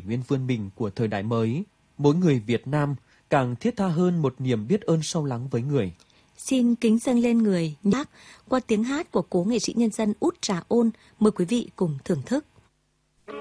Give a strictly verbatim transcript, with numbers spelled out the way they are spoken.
nguyên vươn mình của thời đại mới, mỗi người Việt Nam càng thiết tha hơn một niềm biết ơn sâu lắng với người. Xin kính dâng lên người nhắc qua tiếng hát của cố nghệ sĩ nhân dân Út Trà Ôn, mời quý vị cùng thưởng thức.